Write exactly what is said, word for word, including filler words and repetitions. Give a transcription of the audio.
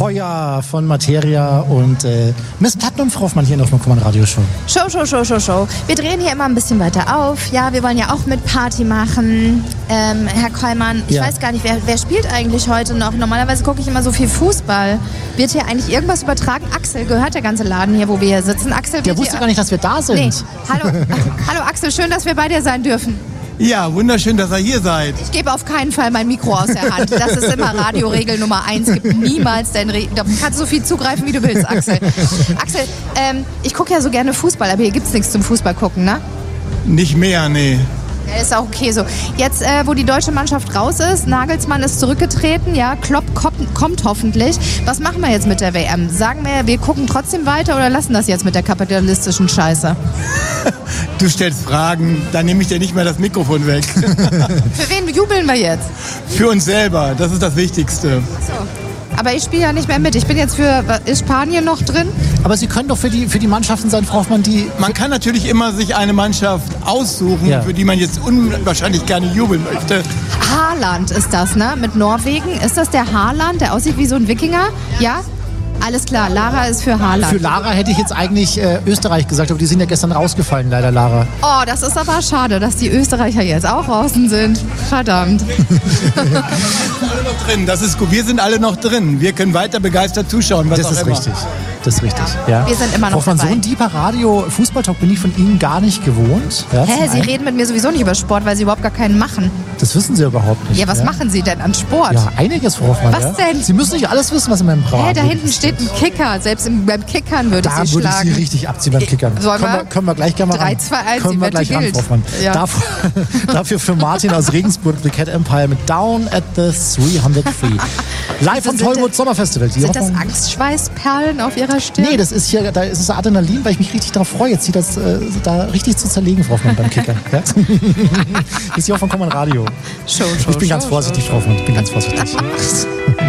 Feuer von Materia und äh, Miss Platinum Frau Hoffmann hier in der Hoffmann Radio Show. Show, Show, Show, Show, Show. Wir drehen hier immer ein bisschen weiter auf. Ja, wir wollen ja auch mit Party machen. Ähm, Herr Kollmann, ich Ja. weiß gar nicht, wer, wer spielt eigentlich heute noch? Normalerweise gucke ich immer so viel Fußball. Wird hier eigentlich irgendwas übertragen? Axel, gehört der ganze Laden hier, wo wir hier sitzen? Axel, Der wird wusste hier... gar nicht, dass wir da sind. Nee. Hallo, hallo Axel, schön, dass wir bei dir sein dürfen. Ja, wunderschön, dass ihr hier seid. Ich gebe auf keinen Fall mein Mikro aus der Hand. Das ist immer Radioregel Nummer eins. Es gibt niemals dein Re Da kannst du so viel zugreifen, wie du willst, Axel. Axel, ähm, ich gucke ja so gerne Fußball, aber hier gibt es nichts zum Fußball gucken, ne? Nicht mehr, nee. Ja, ist auch okay so. Jetzt, äh, wo die deutsche Mannschaft raus ist, Nagelsmann ist zurückgetreten, ja, Klopp kommt, kommt hoffentlich. Was machen wir jetzt mit der W M? Sagen wir, wir gucken trotzdem weiter oder lassen das jetzt mit der kapitalistischen Scheiße? Du stellst Fragen, dann nehme ich dir nicht mehr das Mikrofon weg. Für wen jubeln wir jetzt? Für uns selber, das ist das Wichtigste. So. Aber ich spiele ja nicht mehr mit. Ich bin jetzt für, ist Spanien noch drin? Aber Sie können doch für die, für die Mannschaften sein, Frau Hoffmann, die... Man kann natürlich immer sich eine Mannschaft aussuchen, Ja. für die man jetzt unwahrscheinlich gerne jubeln möchte. Haaland ist das, ne? Mit Norwegen. Ist das der Haaland, der aussieht wie so ein Wikinger? Ja? Alles klar, Lara ist für Haaland. Für Lara hätte ich jetzt eigentlich äh, Österreich gesagt, aber die sind ja gestern rausgefallen, leider, Lara. Oh, das ist aber schade, dass die Österreicher jetzt auch draußen sind. Verdammt. Alle noch drin, das ist gut. Wir sind alle noch drin. Wir können weiter begeistert zuschauen, was Das auch ist immer. richtig. Das ist richtig. Ja. Wir sind immer noch Frau Hoffmann, so dabei. ein deeper Radio-Fußballtalk bin ich von Ihnen gar nicht gewohnt. Ja, Hä, zum Sie einen. reden mit mir sowieso nicht über Sport, weil Sie überhaupt gar keinen machen. Das wissen Sie überhaupt nicht. Ja, was machen Sie denn an Sport? Ja, einiges, Frau Hoffmann. Was ja. denn? Sie müssen nicht alles wissen, was in meinem Braten Hä, da hinten steht ein Kicker. Selbst im, beim Kickern würde Da ich Sie würde ich schlagen. Sie richtig abziehen beim Kickern. Sollen können, wir? wir, können wir gleich gerne mal drei, ran. zwei, eins, Können die wir Wette gleich ran, gilt. Frau Hoffmann. Ja. Dafür, dafür für Martin aus Regensburg, The Cat Empire mit Down at the dreihundertdrei. Live vom Sind Tollwood das- Sommerfestival. Die Sind das Hoffmann- Angstschweißperlen auf Ihrer Stirn? Nee, das ist hier, da ist es Adrenalin, weil ich mich richtig darauf freue, jetzt hier das äh, da richtig zu zerlegen, Frau Hoffmann, beim Kickern. Ja? Das ist hier auch von Common Radio. Show, Show, Ich bin ganz Show, vorsichtig, Show, Frau Hoffmann, ich bin ganz vorsichtig.